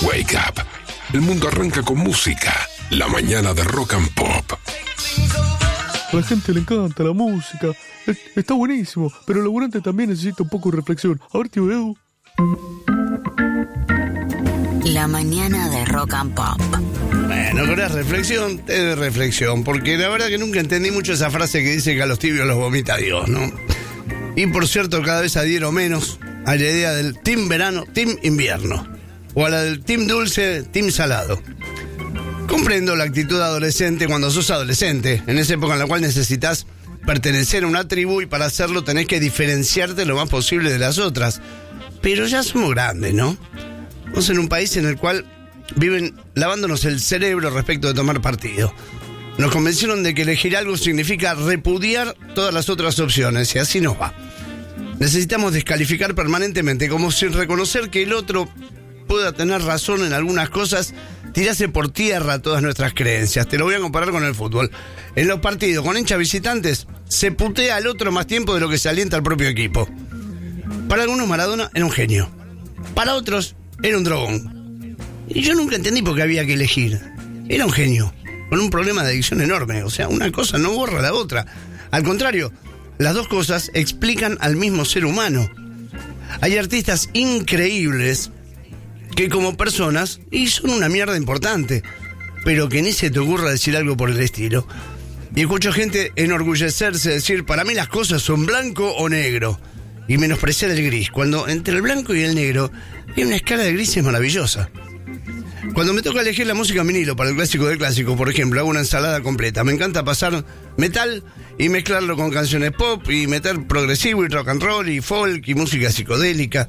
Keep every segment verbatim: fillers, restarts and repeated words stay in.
Wake up. El mundo arranca con música. La mañana de Rock and Pop. A la gente le encanta la música. Está buenísimo, pero el laburante también necesita un poco de reflexión. A ver, tío Edu. La mañana de Rock and Pop. Bueno, con la reflexión, te doy reflexión, porque la verdad que nunca entendí mucho esa frase que dice que a los tibios los vomita Dios, ¿no? Y por cierto, cada vez adhiero menos a la idea del team verano, team invierno, o a la del team dulce, team salado. Comprendo la actitud adolescente cuando sos adolescente, en esa época en la cual necesitas pertenecer a una tribu y para hacerlo tenés que diferenciarte lo más posible de las otras. Pero ya somos grandes, ¿no? Estamos en un país en el cual viven lavándonos el cerebro respecto de tomar partido. Nos convencieron de que elegir algo significa repudiar todas las otras opciones, y así nos va. Necesitamos descalificar permanentemente, como sin reconocer que el otro pueda tener razón en algunas cosas, tirase por tierra todas nuestras creencias. Te lo voy a comparar con el fútbol. En los partidos con hinchas visitantes, se putea al otro más tiempo de lo que se alienta al propio equipo. Para algunos Maradona era un genio. Para otros era un drogón. Y yo nunca entendí por qué había que elegir. Era un genio, con un problema de adicción enorme. O sea, una cosa no borra la otra. Al contrario, las dos cosas explican al mismo ser humano. Hay artistas increíbles que como personas, y son una mierda importante, pero que ni se te ocurra decir algo por el estilo. Y escucho gente enorgullecerse, decir, para mí las cosas son blanco o negro, y menospreciar el gris, cuando entre el blanco y el negro hay una escala de grises maravillosa. Cuando me toca elegir la música en vinilo para el clásico de clásicos, por ejemplo, hago una ensalada completa. Me encanta pasar metal y mezclarlo con canciones pop y meter progresivo y rock and roll y folk y música psicodélica.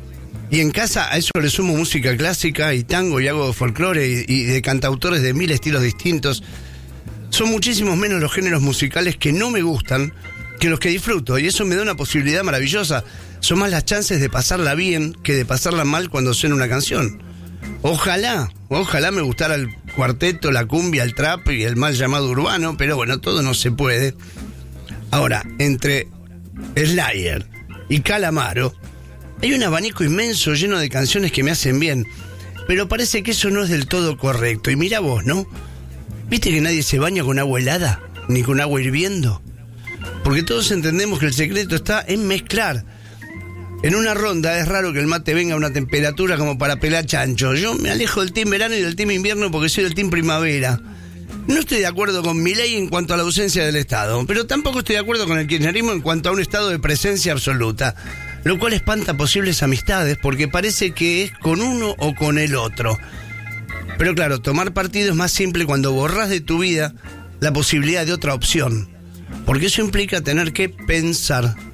Y en casa a eso le sumo música clásica y tango y hago folclore y, y de cantautores de mil estilos distintos. Son muchísimos menos los géneros musicales que no me gustan que los que disfruto, y eso me da una posibilidad maravillosa. Son más las chances de pasarla bien que de pasarla mal cuando suena una canción. Ojalá, ojalá me gustara el cuarteto, la cumbia, el trap y el mal llamado urbano, pero bueno, todo no se puede. Ahora, entre Slayer y Calamaro hay un abanico inmenso lleno de canciones que me hacen bien, pero parece que eso no es del todo correcto. Y mira vos, ¿no? ¿Viste que nadie se baña con agua helada, ni con agua hirviendo? Porque todos entendemos que el secreto está en mezclar. En una ronda es raro que el mate venga a una temperatura como para pelar chancho. Yo me alejo del team verano y del team invierno porque soy del team primavera. No estoy de acuerdo con Milei en cuanto a la ausencia del Estado, pero tampoco estoy de acuerdo con el kirchnerismo en cuanto a un estado de presencia absoluta, lo cual espanta posibles amistades porque parece que es con uno o con el otro. Pero claro, tomar partido es más simple cuando borras de tu vida la posibilidad de otra opción, porque eso implica tener que pensar.